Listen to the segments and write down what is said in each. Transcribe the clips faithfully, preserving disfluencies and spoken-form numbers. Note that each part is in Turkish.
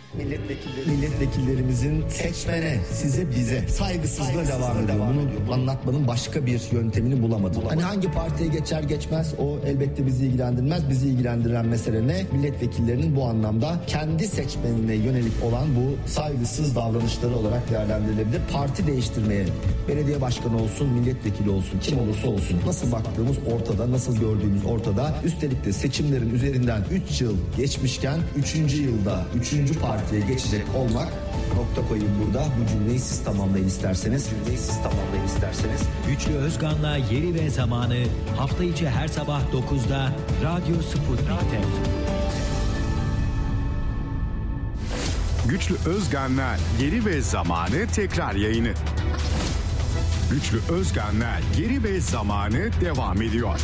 Milletvekilleri, milletvekillerimizin seçmene, size, bize saygısızlığa devam ediyor. Bunu ediyor. Anlatmanın başka bir yöntemini bulamadım. Hani hangi partiye geçer geçmez o elbette bizi ilgilendirmez. Bizi ilgilendiren mesele ne? Milletvekillerinin bu anlamda kendi seçmenine yönelik olan bu saygısız davranışları olarak değerlendirilebilir. Parti değiştirmeye, belediye başkanı olsun, milletvekili olsun, kim olursa olsun, nasıl baktığımız ortada, nasıl gördüğümüz ortada. Üstelik de seçimlerin üzerinden üç yıl geçmişken üçüncü yılda üçüncü partiye geçecek olmak, nokta koyayım burada. Bu cümleyi siz tamamlayın isterseniz. Cümleyi siz tamamlayın isterseniz. Güçlü Özgan'la Yeri ve Zamanı hafta içi her sabah dokuzda Radyo Sputnik'te. Güçlü Özgan'la Yeri ve Zamanı tekrar yayını. Güçlü Özgan'la Yeri ve Zamanı devam ediyor.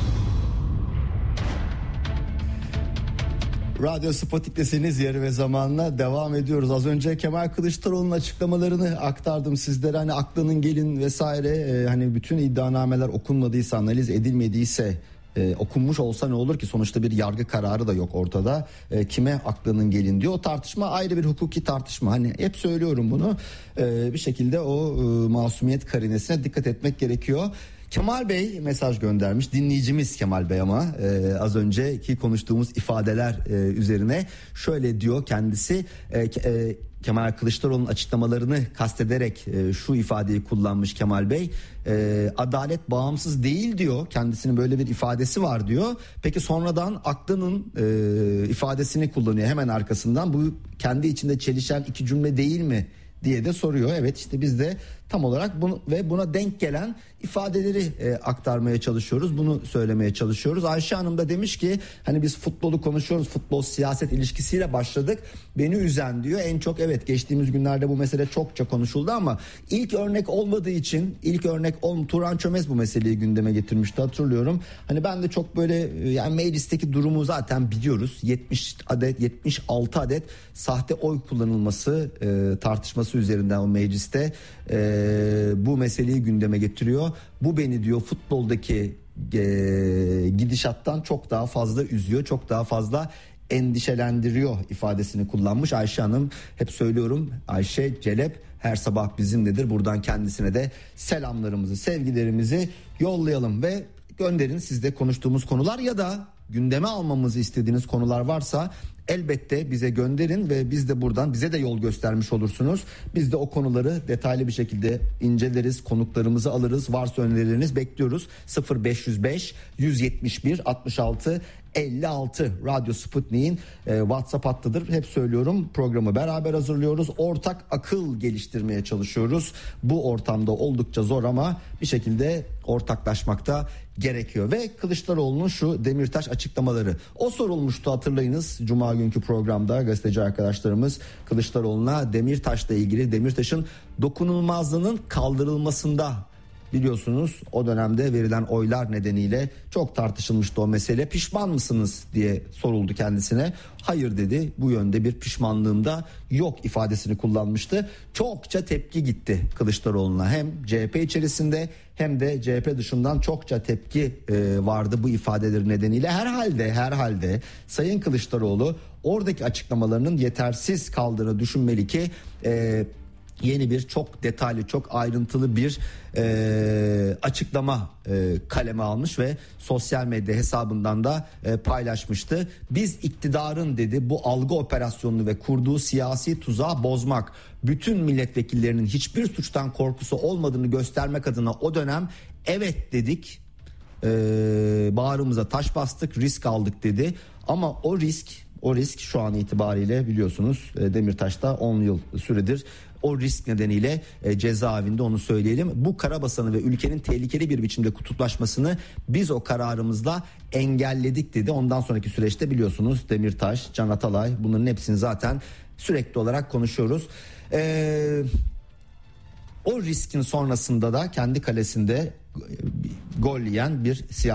Radyo Sputnik'tesiniz, Yeri ve Zaman'la devam ediyoruz. Az önce Kemal Kılıçdaroğlu'nun açıklamalarını aktardım sizlere. Hani aklının gelin vesaire, e, hani bütün iddianameler okunmadıysa, analiz edilmediyse, e, okunmuş olsa ne olur ki? Sonuçta bir yargı kararı da yok ortada. E, kime aklının gelin diyor. O tartışma ayrı bir hukuki tartışma. Hani hep söylüyorum bunu. E, bir şekilde o e, masumiyet karinesine dikkat etmek gerekiyor. Kemal Bey mesaj göndermiş, dinleyicimiz Kemal Bey ama e, az önceki konuştuğumuz ifadeler e, üzerine şöyle diyor kendisi. e, e, Kemal Kılıçdaroğlu'nun açıklamalarını kastederek e, şu ifadeyi kullanmış Kemal Bey. E, adalet bağımsız değil diyor, kendisinin böyle bir ifadesi var diyor. Peki sonradan aklının e, ifadesini kullanıyor hemen arkasından. Bu kendi içinde çelişen iki cümle değil mi diye de soruyor. Evet, işte biz de tam olarak bunu ve buna denk gelen ifadeleri e, aktarmaya çalışıyoruz. Bunu söylemeye çalışıyoruz. Ayşe Hanım da demiş ki hani biz futbolu konuşuyoruz. Futbol siyaset ilişkisiyle başladık. Beni üzen diyor. En çok evet geçtiğimiz günlerde bu mesele çokça konuşuldu ama ilk örnek olmadığı için ilk örnek ol Turan Çömez bu meseleyi gündeme getirmişti, hatırlıyorum. Hani ben de çok böyle yani meclisteki durumu zaten biliyoruz. yetmiş adet yetmiş altı adet sahte oy kullanılması e, tartışması üzerinden o mecliste e, bu meseleyi gündeme getiriyor. Bu beni diyor futboldaki e, gidişattan çok daha fazla üzüyor, çok daha fazla endişelendiriyor ifadesini kullanmış Ayşe Hanım. Hep söylüyorum, Ayşe Celep her sabah bizimledir. Buradan kendisine de selamlarımızı, sevgilerimizi yollayalım ve gönderin sizde konuştuğumuz konular ya da gündeme almamızı istediğiniz konular varsa elbette bize gönderin ve biz de buradan bize de yol göstermiş olursunuz. Biz de o konuları detaylı bir şekilde inceleriz, konuklarımızı alırız. Varsa önerileriniz bekliyoruz. sıfır beş yüz beş yüz yetmiş bir altmış altı elli altı Radyo Sputnik'in e, WhatsApp hattıdır. Hep söylüyorum, programı beraber hazırlıyoruz. Ortak akıl geliştirmeye çalışıyoruz. Bu ortamda oldukça zor ama bir şekilde ortaklaşmakta gerekiyor. Ve Kılıçdaroğlu'nun şu Demirtaş açıklamaları. O sorulmuştu, hatırlayınız. Cuma günkü programda gazeteci arkadaşlarımız Kılıçdaroğlu'na Demirtaş'la ilgili, Demirtaş'ın dokunulmazlığının kaldırılmasında, biliyorsunuz o dönemde verilen oylar nedeniyle çok tartışılmıştı o mesele. Pişman mısınız diye soruldu kendisine. Hayır dedi, bu yönde bir pişmanlığım da yok ifadesini kullanmıştı. Çokça tepki gitti Kılıçdaroğlu'na, hem C H P içerisinde hem de C H P dışından çokça tepki e, vardı bu ifadeleri nedeniyle. Herhalde herhalde Sayın Kılıçdaroğlu oradaki açıklamalarının yetersiz kaldığını düşünmeli ki e, yeni bir çok detaylı, çok ayrıntılı bir e, açıklama e, kaleme almış ve sosyal medya hesabından da e, paylaşmıştı. Biz iktidarın dedi bu algı operasyonunu ve kurduğu siyasi tuzağı bozmak, bütün milletvekillerinin hiçbir suçtan korkusu olmadığını göstermek adına o dönem evet dedik, e, bağrımıza taş bastık, risk aldık dedi. Ama o risk o risk şu an itibariyle biliyorsunuz e, Demirtaş'ta on yıl süredir. O risk nedeniyle e, cezaevinde, onu söyleyelim. Bu karabasanı ve ülkenin tehlikeli bir biçimde kutuplaşmasını biz o kararımızla engelledik dedi. Ondan sonraki süreçte biliyorsunuz Demirtaş, Can Atalay, bunların hepsini zaten sürekli olarak konuşuyoruz. Eee O riskin sonrasında da kendi kalesinde gol yiyen bir siyasi